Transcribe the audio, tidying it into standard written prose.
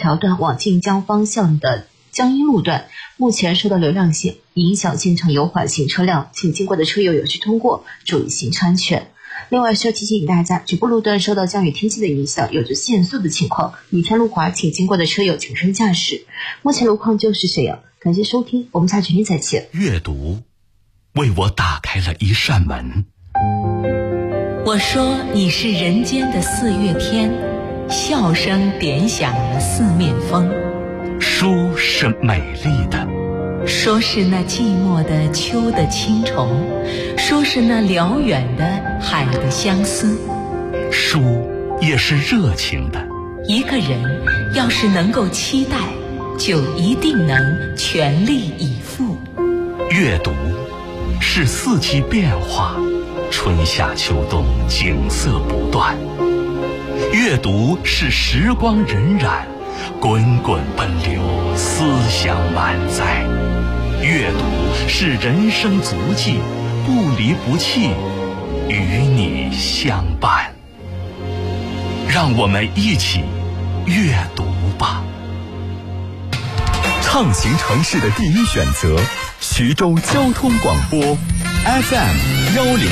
条段往晋江方向的江阴路段，目前受到流量影响，现场有缓行车辆，请经过的车友有序通过，注意行车安全。另外需要提醒大家，局部路段受到降雨天气的影响，有着限速的情况，雨天路滑，请经过的车友谨慎驾驶。目前路况就是这样，感谢收听，我们下期再见。 阅读为我打开了一扇门。 我说你是人间的四月天，笑声点响了四面风。 书是美丽的， 说是那寂寞的秋的青虫，说是那辽远的海的相思。 书也是热情的， 一个人要是能够期待，就一定能全力以赴。 阅读是四季变化，春夏秋冬景色不断。阅读是时光荏苒，滚滚奔流，思想满载。阅读是人生足迹，不离不弃，与你相伴。让我们一起阅读吧。 畅行城市的第一选择，徐州交通广播 FM 10。